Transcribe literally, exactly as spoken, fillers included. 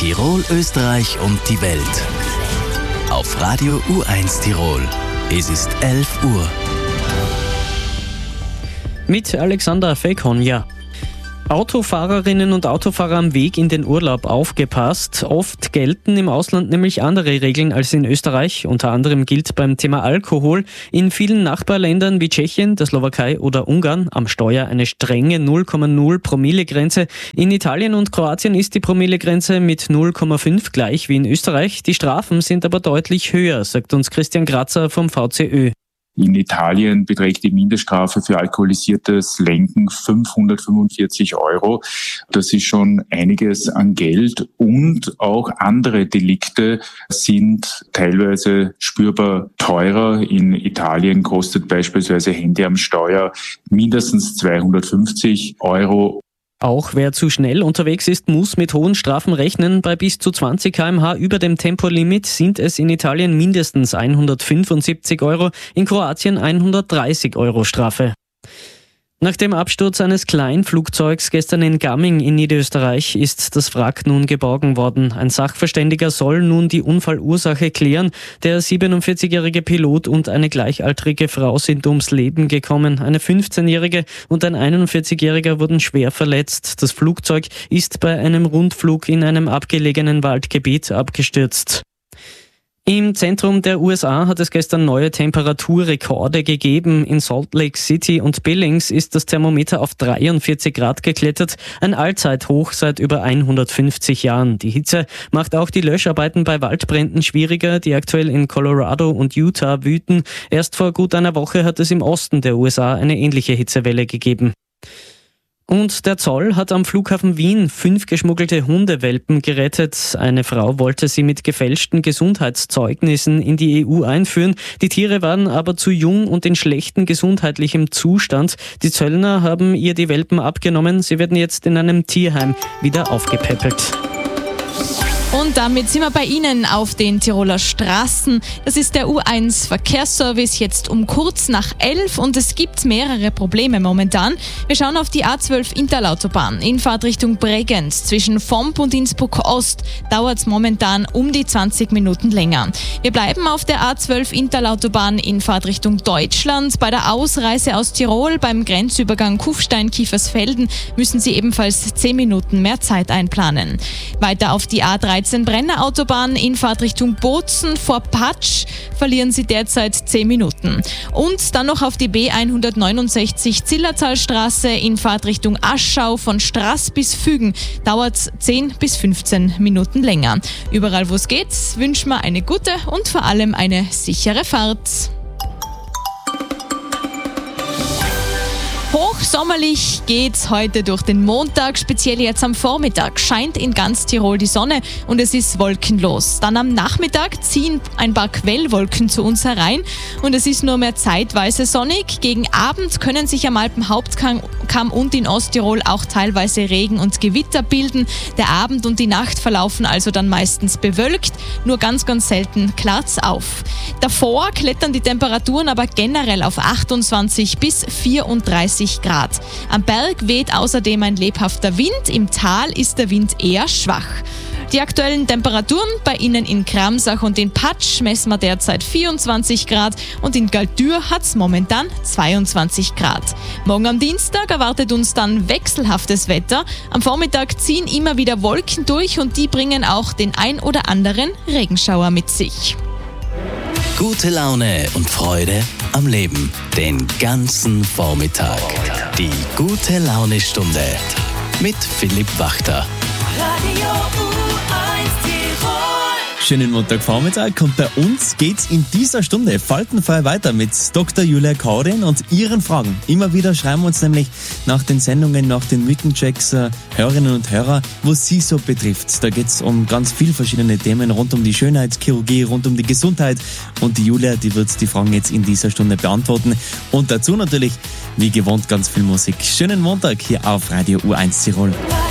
Tirol, Österreich und die Welt. Auf Radio U eins Tirol. Es ist elf Uhr. Mit Alexander Fekonja. Autofahrerinnen und Autofahrer am Weg in den Urlaub, aufgepasst. Oft gelten im Ausland nämlich andere Regeln als in Österreich. Unter anderem gilt beim Thema Alkohol in vielen Nachbarländern wie Tschechien, der Slowakei oder Ungarn am Steuer eine strenge null Komma null Promille-Grenze. In Italien und Kroatien ist die Promille-Grenze mit null Komma fünf gleich wie in Österreich. Die Strafen sind aber deutlich höher, sagt uns Christian Grazer vom V C Ö. In Italien beträgt die Mindeststrafe für alkoholisiertes Lenken fünfhundertfünfundvierzig Euro. Das ist schon einiges an Geld, und auch andere Delikte sind teilweise spürbar teurer. In Italien kostet beispielsweise Handy am Steuer mindestens zweihundertfünfzig Euro. Auch wer zu schnell unterwegs ist, muss mit hohen Strafen rechnen. Bei bis zu zwanzig Kilometer pro Stunde über dem Tempolimit sind es in Italien mindestens hundertfünfundsiebzig Euro, in Kroatien hundertdreißig Euro Strafe. Nach dem Absturz eines Kleinflugzeugs gestern in Gamming in Niederösterreich ist das Wrack nun geborgen worden. Ein Sachverständiger soll nun die Unfallursache klären. Der siebenundvierzigjährige Pilot und eine gleichaltrige Frau sind ums Leben gekommen. Eine fünfzehnjährige und ein einundvierzigjähriger wurden schwer verletzt. Das Flugzeug ist bei einem Rundflug in einem abgelegenen Waldgebiet abgestürzt. Im Zentrum der U S A hat es gestern neue Temperaturrekorde gegeben. In Salt Lake City und Billings ist das Thermometer auf dreiundvierzig Grad geklettert, ein Allzeithoch seit über hundertfünfzig Jahren. Die Hitze macht auch die Löscharbeiten bei Waldbränden schwieriger, die aktuell in Colorado und Utah wüten. Erst vor gut einer Woche hat es im Osten der U S A eine ähnliche Hitzewelle gegeben. Und der Zoll hat am Flughafen Wien fünf geschmuggelte Hundewelpen gerettet. Eine Frau wollte sie mit gefälschten Gesundheitszeugnissen in die E U einführen. Die Tiere waren aber zu jung und in schlechtem gesundheitlichem Zustand. Die Zöllner haben ihr die Welpen abgenommen. Sie werden jetzt in einem Tierheim wieder aufgepäppelt. Und damit sind wir bei Ihnen auf den Tiroler Straßen. Das ist der U eins Verkehrsservice jetzt um kurz nach elf, und es gibt mehrere Probleme momentan. Wir schauen auf die A zwölf Interlautobahn in Fahrtrichtung Bregenz. Zwischen Vomp und Innsbruck Ost dauert es momentan um die zwanzig Minuten länger. Wir bleiben auf der A zwölf Interlautobahn in Fahrtrichtung Deutschland. Bei der Ausreise aus Tirol beim Grenzübergang Kufstein-Kiefersfelden müssen Sie ebenfalls zehn Minuten mehr Zeit einplanen. Weiter auf die A dreizehn Brenner Autobahn in Fahrtrichtung Bozen vor Patsch verlieren Sie derzeit zehn Minuten. Und dann noch auf die B hundertneunundsechzig Zillertalstraße in Fahrtrichtung Aschau von Straß bis Fügen dauert es zehn bis fünfzehn Minuten länger. Überall wo es geht, wünschen wir eine gute und vor allem eine sichere Fahrt. Hochsommerlich geht's heute durch den Montag, speziell jetzt am Vormittag scheint in ganz Tirol die Sonne und es ist wolkenlos. Dann am Nachmittag ziehen ein paar Quellwolken zu uns herein und es ist nur mehr zeitweise sonnig. Gegen Abend können sich am Alpenhauptkamm und in Osttirol auch teilweise Regen und Gewitter bilden. Der Abend und die Nacht verlaufen also dann meistens bewölkt, nur ganz, ganz selten klart's auf. Davor klettern die Temperaturen aber generell auf achtundzwanzig bis vierunddreißig Grad. Am Berg weht außerdem ein lebhafter Wind, im Tal ist der Wind eher schwach. Die aktuellen Temperaturen bei Ihnen in Kramsach und in Patsch messen wir derzeit vierundzwanzig Grad und in Galtür hat es momentan zweiundzwanzig Grad. Morgen am Dienstag erwartet uns dann wechselhaftes Wetter. Am Vormittag ziehen immer wieder Wolken durch und die bringen auch den ein oder anderen Regenschauer mit sich. Gute Laune und Freude am Leben. Den ganzen Vormittag. Die gute Laune-Stunde mit Philipp Wachter. Radio U eins Tirol. Schönen Montagvormittag, und bei uns geht's in dieser Stunde faltenfrei weiter mit Doktor Julia Kaurin und ihren Fragen. Immer wieder schreiben wir uns nämlich nach den Sendungen, nach den Mythenchecks äh, Hörerinnen und Hörer, was sie so betrifft. Da geht's um ganz viele verschiedene Themen rund um die Schönheitschirurgie, rund um die Gesundheit, und die Julia, die wird die Fragen jetzt in dieser Stunde beantworten, und dazu natürlich, wie gewohnt, ganz viel Musik. Schönen Montag hier auf Radio U eins Tirol.